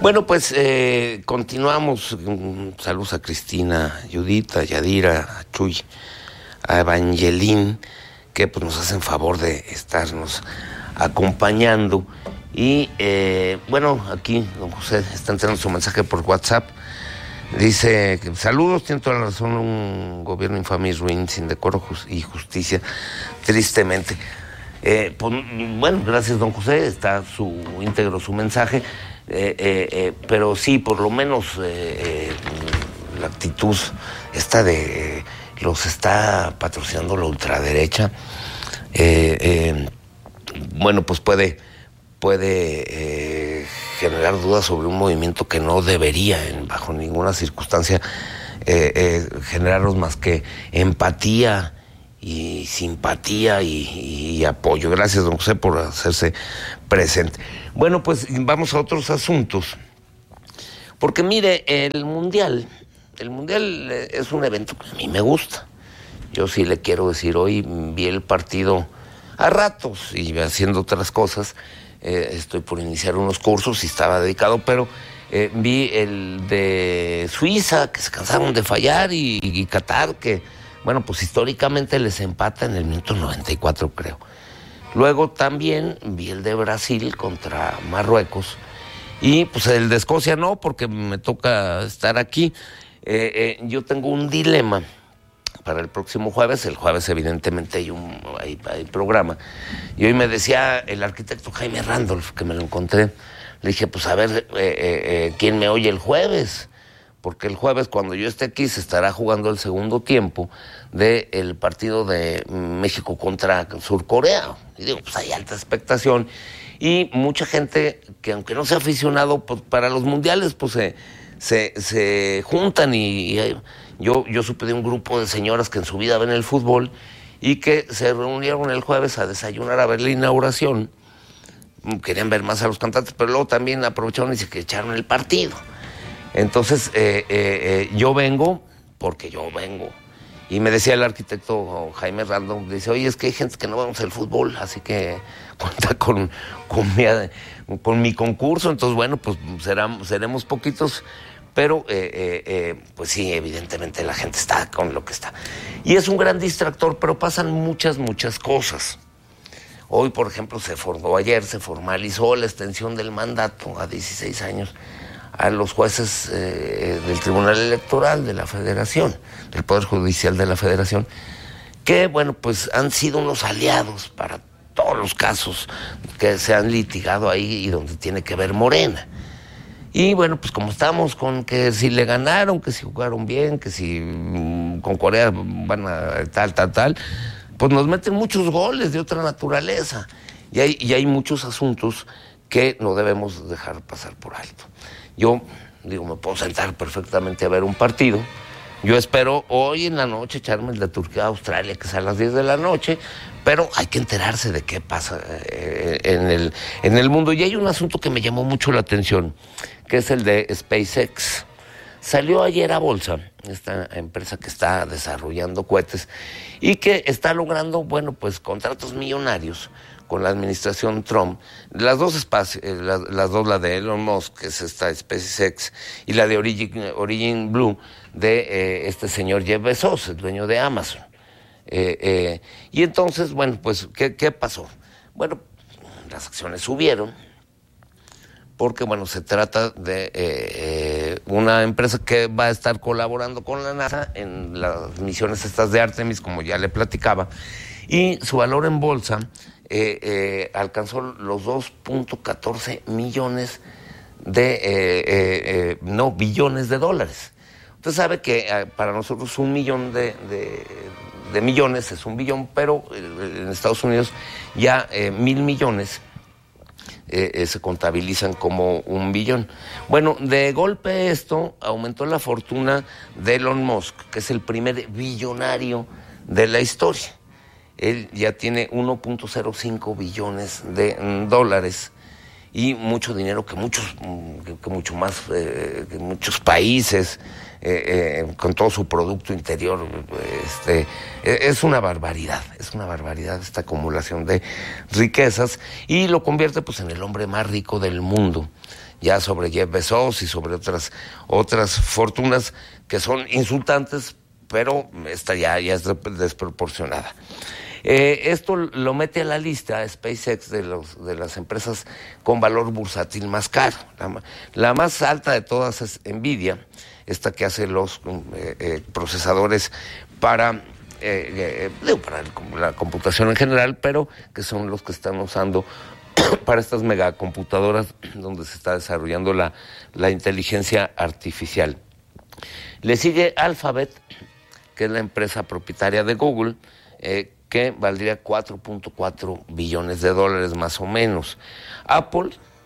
Bueno, pues continuamos. Saludos a Cristina, Judith, a Yadira, a Chuy, a Evangelín, que pues nos hacen favor de estarnos acompañando. Y bueno, aquí don José está entrando su mensaje por WhatsApp. Dice, saludos, tiene toda la razón, un gobierno infame y ruin, sin decoro y justicia, tristemente. Pues, bueno, gracias don José, está íntegro su mensaje, pero sí, por lo menos la actitud esta de los está patrocinando la ultraderecha, bueno, pues puede generar dudas sobre un movimiento que no debería, bajo ninguna circunstancia, generarnos más que empatía y simpatía y apoyo. Gracias, don José, por hacerse presente. Bueno, pues vamos a otros asuntos. Porque mire, el Mundial es un evento que a mí me gusta. Yo sí le quiero decir, hoy vi el partido a ratos y haciendo otras cosas. Estoy por iniciar unos cursos y estaba dedicado, pero vi el de Suiza, que se cansaron de fallar, y Qatar, que, bueno, pues históricamente les empata en el minuto 94, creo. Luego también vi el de Brasil contra Marruecos, y pues el de Escocia no, porque me toca estar aquí. Yo tengo un dilema para el próximo jueves. El jueves evidentemente hay programa, y hoy me decía el arquitecto Jaime Randolph, que me lo encontré, le dije, pues a ver, ¿quién me oye el jueves? Porque el jueves, cuando yo esté aquí, se estará jugando el segundo tiempo del partido de México contra Surcorea, y digo, pues hay alta expectación, y mucha gente que, aunque no sea aficionado, pues, para los mundiales, pues se juntan, y yo supe de un grupo de señoras que en su vida ven el fútbol y que se reunieron el jueves a desayunar a ver la inauguración. Querían ver más a los cantantes, pero luego también aprovecharon y se echaron el partido. Entonces, yo vengo porque yo vengo. Y me decía el arquitecto Jaime Random, dice, oye, es que hay gente que no vemos el fútbol, así que cuenta con mi concurso. Entonces, bueno, pues seremos poquitos. Pero, pues sí, evidentemente la gente está con lo que está. Y es un gran distractor, pero pasan muchas cosas. Hoy, por ejemplo, ayer se formalizó la extensión del mandato a 16 años a los jueces del Tribunal Electoral de la Federación, del Poder Judicial de la Federación, que, bueno, pues han sido unos aliados para todos los casos que se han litigado ahí y donde tiene que ver Morena. Y bueno, pues como estamos con que si le ganaron, que si jugaron bien, que si con Corea van a tal, pues nos meten muchos goles de otra naturaleza. Y hay muchos asuntos que no debemos dejar pasar por alto. Yo, digo, me puedo sentar perfectamente a ver un partido. Yo espero hoy en la noche echarme el de Turquía-Australia, que es a las 10 de la noche, pero hay que enterarse de qué pasa en el mundo. Y hay un asunto que me llamó mucho la atención, que es el de SpaceX. Salió ayer a bolsa esta empresa que está desarrollando cohetes y que está logrando, bueno, pues contratos millonarios con la administración Trump. Las dos, la de Elon Musk, que es esta SpaceX, y la de Origin Blue, de este señor Jeff Bezos, el dueño de Amazon. Y entonces, bueno, pues, ¿qué pasó? Bueno, las acciones subieron, porque, bueno, se trata de una empresa que va a estar colaborando con la NASA en las misiones estas de Artemis, como ya le platicaba, y su valor en bolsa alcanzó los 2.14 millones billones de dólares. Usted sabe que para nosotros 1 millón de millones es 1 billón, pero en Estados Unidos ya 1,000 millones se contabilizan como 1 billón. Bueno, de golpe esto aumentó la fortuna de Elon Musk, que es el primer billonario de la historia. Él ya tiene 1.05 billones de dólares y mucho dinero que mucho más que muchos países, con todo su producto interior. Es una barbaridad esta acumulación de riquezas, y lo convierte pues en el hombre más rico del mundo. ya sobre Jeff Bezos y sobre otras fortunas que son insultantes, pero esta ya es desproporcionada. Esto lo mete a la lista SpaceX de las empresas con valor bursátil más caro. La más alta de todas es Nvidia, esta que hace los procesadores para la computación en general, pero que son los que están usando para estas megacomputadoras donde se está desarrollando la inteligencia artificial. Le sigue Alphabet, que es la empresa propietaria de Google, que valdría 4.4 billones de dólares más o menos. Apple,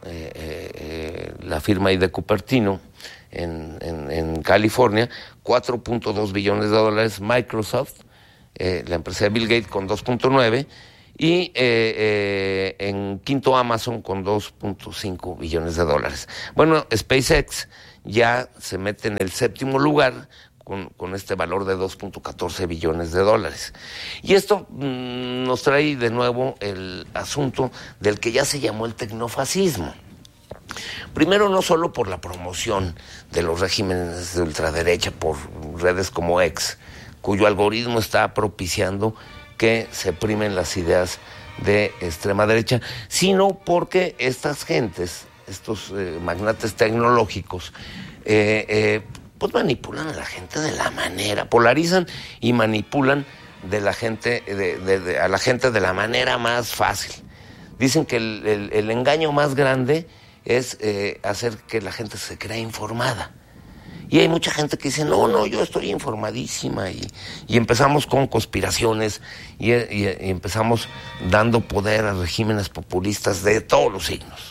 la firma ahí de Cupertino, en California, 4.2 billones de dólares. Microsoft, la empresa de Bill Gates, con 2.9, y en quinto Amazon con 2.5 billones de dólares. Bueno, SpaceX ya se mete en el séptimo lugar con este valor de 2.14 billones de dólares. Y esto nos trae de nuevo el asunto del que ya se llamó el tecnofascismo. Primero, no solo por la promoción de los regímenes de ultraderecha por redes como X, cuyo algoritmo está propiciando que se primen las ideas de extrema derecha, sino porque estas gentes, estos magnates tecnológicos, pues manipulan a la gente de la manera, polarizan y manipulan de la gente, a la gente de la manera más fácil. Dicen que el engaño más grande es hacer que la gente se crea informada. Y hay mucha gente que dice, no, yo estoy informadísima, y empezamos con conspiraciones y empezamos dando poder a regímenes populistas de todos los signos.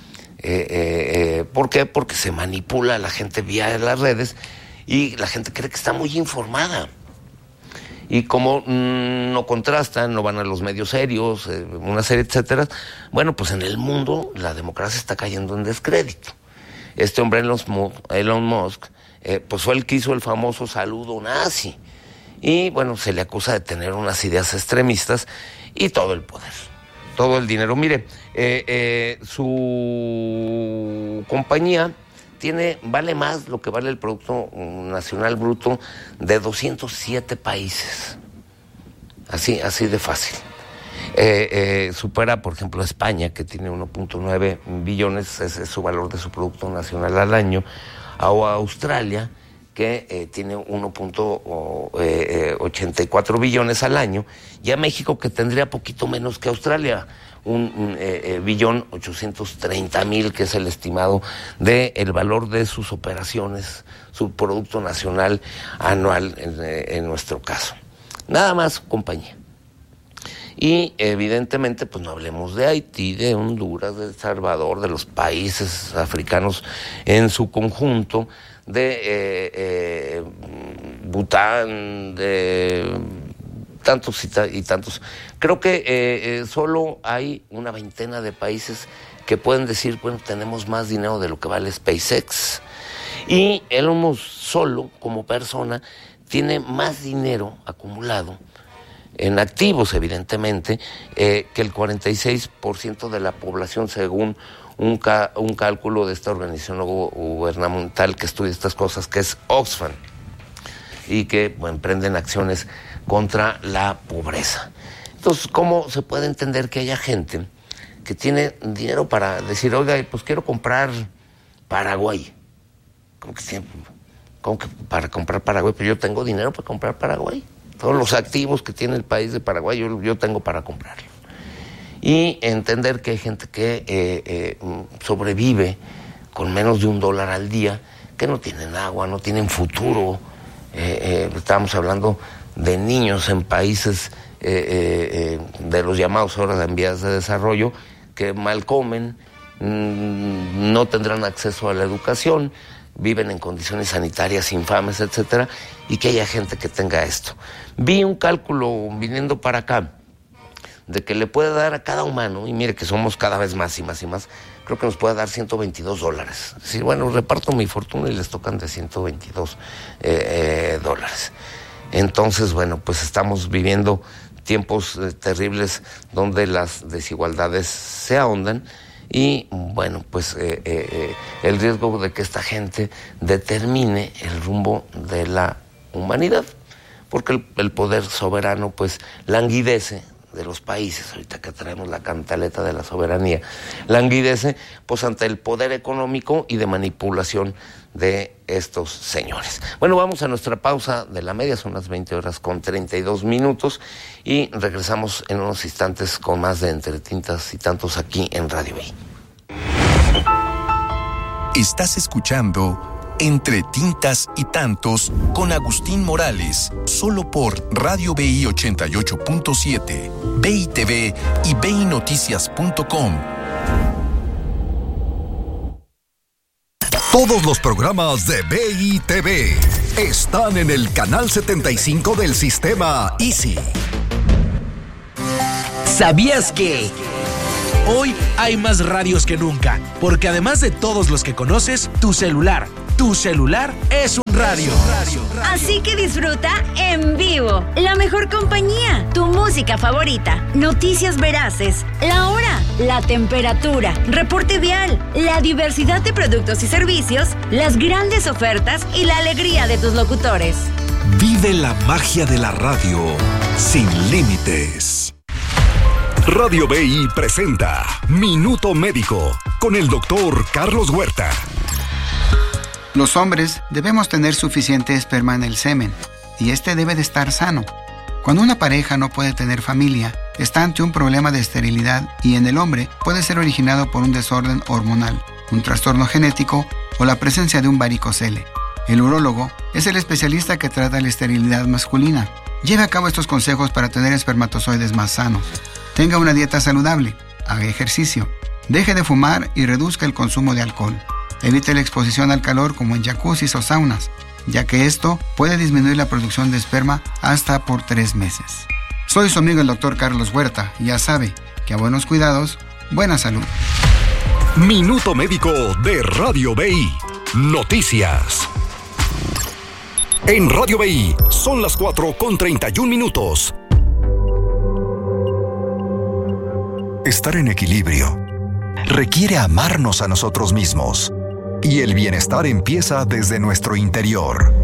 ¿Por qué? Porque se manipula a la gente vía las redes y la gente cree que está muy informada. Y como no contrastan, no van a los medios serios, una serie, etcétera, bueno, pues en el mundo la democracia está cayendo en descrédito. Este hombre, Elon Musk, pues fue el que hizo el famoso saludo nazi. Y bueno, se le acusa de tener unas ideas extremistas y todo el poder, todo el dinero. Mire, su compañía vale más lo que vale el Producto Nacional Bruto de 207 países. Así de fácil. Supera, por ejemplo, a España, que tiene 1.9 billones, es su valor de su Producto Nacional al año, o a Australia, que tiene 1.84 billones al año, y a México, que tendría poquito menos que Australia, un billón 830 mil, que es el estimado del valor de sus operaciones, su Producto Nacional anual en nuestro caso. Nada más, compañía. Y evidentemente, pues no hablemos de Haití, de Honduras, de El Salvador, de los países africanos en su conjunto, de Bután, de tantos y tantos. Creo que solo hay una veintena de países que pueden decir, bueno, tenemos más dinero de lo que vale SpaceX. Y Elon Musk solo, como persona, tiene más dinero acumulado en activos, evidentemente, que el 46% de la población, según un cálculo de esta organización gubernamental que estudia estas cosas, que es Oxfam, y que emprenden acciones contra la pobreza. Entonces, ¿cómo se puede entender que haya gente que tiene dinero para decir, oiga, pues quiero comprar Paraguay? ¿Cómo que para comprar Paraguay? Pues yo tengo dinero para comprar Paraguay. Todos los activos que tiene el país de Paraguay, yo tengo para comprarlos. Y entender que hay gente que sobrevive con menos de $1 al día, que no tienen agua, no tienen futuro. Estábamos hablando de niños en países de los llamados ahora en vías de desarrollo, que mal comen, no tendrán acceso a la educación, viven en condiciones sanitarias infames, etcétera, y que haya gente que tenga esto. Vi un cálculo viniendo para acá de que le puede dar a cada humano, y mire que somos cada vez más y más y más, creo que nos puede dar $122. Es decir, bueno, reparto mi fortuna y les tocan de $122. Entonces, bueno, pues estamos viviendo tiempos terribles donde las desigualdades se ahondan, y bueno, pues el riesgo de que esta gente determine el rumbo de la humanidad, porque el poder soberano pues languidece de los países, ahorita que traemos la cantaleta de la soberanía, languidece pues ante el poder económico y de manipulación de estos señores. Bueno, vamos a nuestra pausa de la media, son las 20:32 y regresamos en unos instantes con más de Entre Tintas y Tantos aquí en Radio BI. Estás escuchando Entre Tintas y Tantos con Agustín Morales, solo por Radio BI 88.7, BI TV y BINoticias.com. Todos los programas de BI TV están en el canal 75 del sistema Easy. ¿Sabías que hoy hay más radios que nunca? Porque además de todos los que conoces, tu celular es un radio. Así que disfruta en vivo la mejor compañía, tu música favorita, noticias veraces, la hora, la temperatura, reporte vial, la diversidad de productos y servicios, las grandes ofertas y la alegría de tus locutores. Vive la magia de la radio sin límites. Radio BI presenta Minuto Médico con el doctor Carlos Huerta. Los hombres debemos tener suficiente esperma en el semen y este debe de estar sano. Cuando una pareja no puede tener familia, está ante un problema de esterilidad y en el hombre puede ser originado por un desorden hormonal, un trastorno genético o la presencia de un varicocele. El urólogo es el especialista que trata la esterilidad masculina. Lleve a cabo estos consejos para tener espermatozoides más sanos. Tenga una dieta saludable, haga ejercicio, deje de fumar y reduzca el consumo de alcohol. Evite la exposición al calor como en jacuzzis o saunas, ya que esto puede disminuir la producción de esperma hasta por 3 meses. Soy su amigo el doctor Carlos Huerta y ya sabe que a buenos cuidados, buena salud. Minuto Médico de Radio BI. Noticias. En Radio BI son las 4:31. Estar en equilibrio requiere amarnos a nosotros mismos. Y el bienestar empieza desde nuestro interior.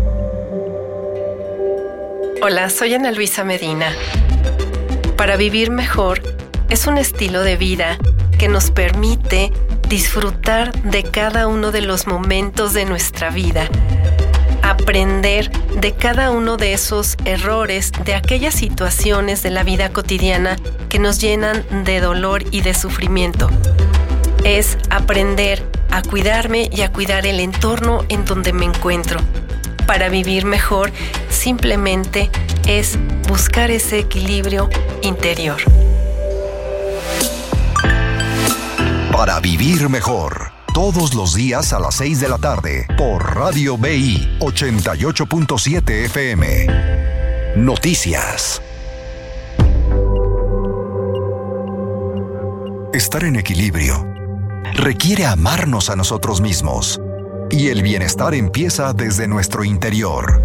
Hola, soy Ana Luisa Medina. Para vivir mejor es un estilo de vida que nos permite disfrutar de cada uno de los momentos de nuestra vida, aprender de cada uno de esos errores, de aquellas situaciones de la vida cotidiana que nos llenan de dolor y de sufrimiento. Es aprender a cuidarme y a cuidar el entorno en donde me encuentro. Para vivir mejor, simplemente es buscar ese equilibrio interior. Para vivir mejor, todos los días a las 6 de la tarde, por Radio BI 88.7 FM. Noticias. Estar en equilibrio requiere amarnos a nosotros mismos. Y el bienestar empieza desde nuestro interior.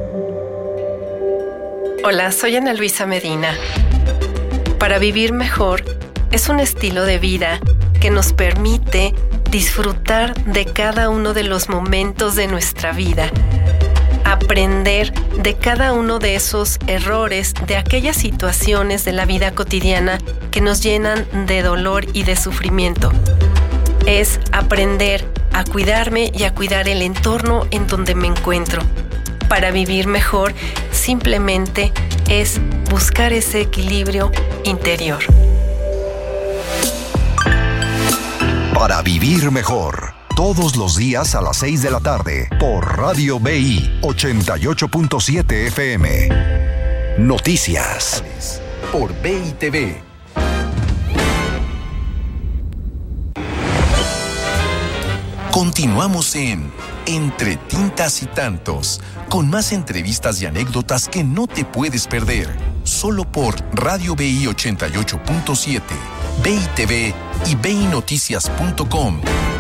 Hola, soy Ana Luisa Medina. Para vivir mejor es un estilo de vida que nos permite disfrutar de cada uno de los momentos de nuestra vida, aprender de cada uno de esos errores, de aquellas situaciones de la vida cotidiana que nos llenan de dolor y de sufrimiento. Es aprender a cuidarme y a cuidar el entorno en donde me encuentro. Para vivir mejor, simplemente es buscar ese equilibrio interior. Para vivir mejor, todos los días a las 6 de la tarde, por Radio BI 88.7 FM. Noticias. Por BI TV. Continuamos en Entre Tintas y Tantos, con más entrevistas y anécdotas que no te puedes perder, solo por Radio BI 88.7, BI TV y BINoticias.com.